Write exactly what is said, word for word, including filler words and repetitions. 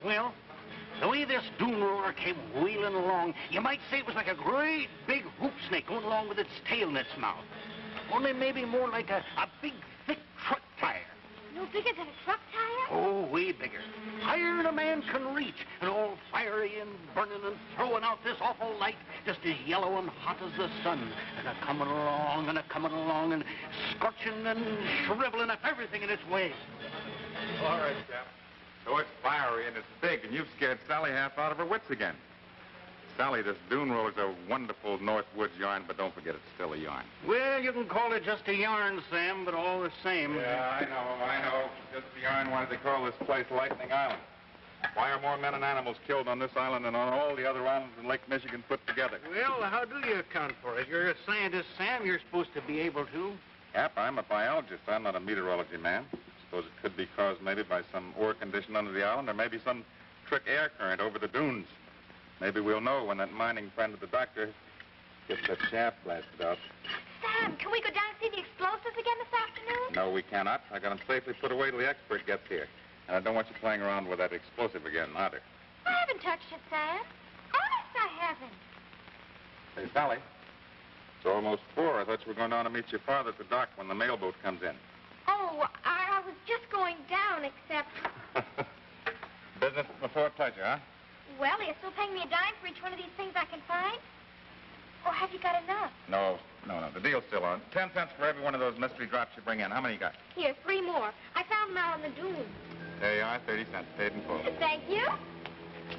Well, the way this dune roller came wheeling along, you might say it was like a great big hoop snake going along with its tail in its mouth. Only maybe more like a, a big, thick truck tire. No bigger than a truck tire? Oh, way bigger. Higher than a man can reach, and all fiery and burning and throwing out this awful light, just as yellow and hot as the sun, and a coming along and a coming along and scorching and shriveling up everything in its way. All right, Cap. So it's fiery and it's big, and you've scared Sally half out of her wits again. Sally, this dune roller's a wonderful North Woods yarn, but don't forget it's still a yarn. Well, you can call it just a yarn, Sam, but all the same. Yeah, I know, I know. Just a yarn. Why do they call this place Lightning Island? Why are more men and animals killed on this island than on all the other islands in Lake Michigan put together? Well, how do you account for it? You're a scientist, Sam. You're supposed to be able to. Yep, I'm a biologist. I'm not a meteorology man. Suppose it could be caused maybe by some ore condition under the island, or maybe some trick air current over the dunes. Maybe we'll know when that mining friend of the doctor gets that shaft blasted out. Sam, can we go down and see the explosives again this afternoon? No, we cannot. I got them safely put away till the expert gets here. And I don't want you playing around with that explosive again, either. I haven't touched it, Sam. Honest, I haven't. Hey, Sally. It's almost four. I thought you were going down to meet your father at the dock when the mailboat comes in. Oh, I, I was just going down, except... Business before pleasure, huh? Well, are you still paying me a dime for each one of these things I can find? Or have you got enough? No, no, no. The deal's still on. Ten cents for every one of those mystery drops you bring in. How many you got? Here, three more. I found them out on the dune. There you are, thirty cents. Paid in full. Thank you.